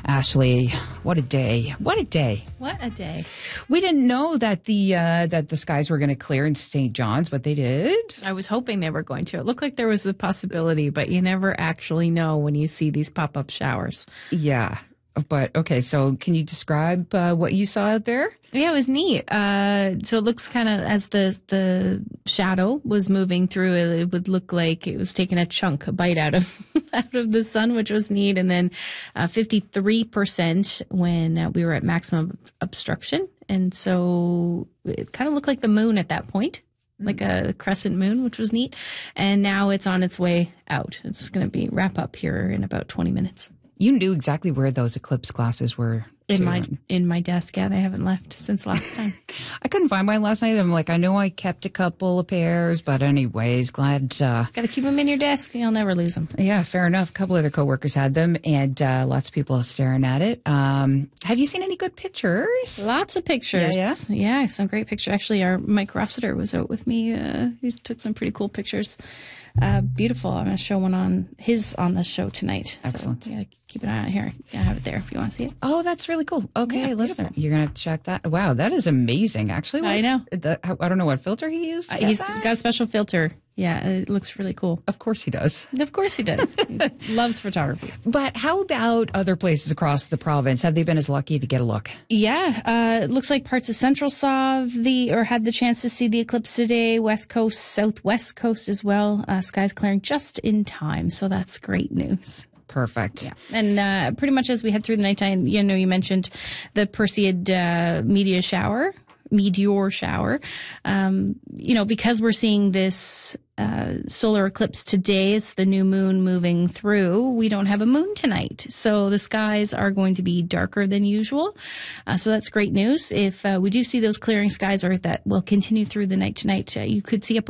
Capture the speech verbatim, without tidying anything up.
Ashley, what a day. What a day. What a day. We didn't know that the uh, that the skies were going to clear in Saint John's, but they did. I was hoping they were going to. It looked like there was a possibility, but you never actually know when you see these pop-up showers. Yeah. But, okay, so can you describe uh, what you saw out there? Yeah, it was neat. Uh, so it looks kind of, as the the shadow was moving through, it, it would look like it was taking a chunk, a bite out of out of the sun, which was neat. And then uh, fifty-three percent when uh, we were at maximum obstruction. And so it kind of looked like the moon at that point, like a crescent moon, which was neat. And now it's on its way out. It's going to be wrap up here in about twenty minutes. You knew exactly where those eclipse glasses were. In too. my in my desk, yeah, they haven't left since last time. I couldn't find mine last night. I'm like, I know I kept a couple of pairs, but anyways, glad. Uh, Got to keep them in your desk. You'll never lose them. Yeah, fair enough. A couple other coworkers had them, and uh, lots of people staring at it. Um, have you seen any good pictures? Lots of pictures. Yeah, yeah, yeah, some great pictures. Actually, our Mike Rossiter was out with me. Uh, he took some pretty cool pictures. Uh, beautiful. I'm going to show one on his on the show tonight. Excellent. So, yeah, keep an eye on it here. I have it there if you want to see it. Oh, that's really cool. Okay, Yeah, listener, beautiful. you're going to have to check that. Wow, that is amazing, actually. What, I know. The, I don't know what filter he used. to Uh, get he's that. got a special filter. Yeah, it looks really cool. Of course he does. Of course he does. He loves photography. But how about other places across the province? Have they been as lucky to get a look? Yeah, uh, it looks like parts of Central saw the, or had the chance to see the eclipse today. West Coast, Southwest Coast as well. Uh, skies clearing just in time, so that's great news. Perfect. Yeah. And uh, pretty much as we head through the nighttime, you know, you mentioned the Perseid uh, meteor shower. meteor shower. Um, you know, because we're seeing this uh, solar eclipse today, it's the new moon moving through. We don't have a moon tonight. So the skies are going to be darker than usual. Uh, so that's great news. If uh, we do see those clearing skies or that will continue through the night tonight, uh, you could see upper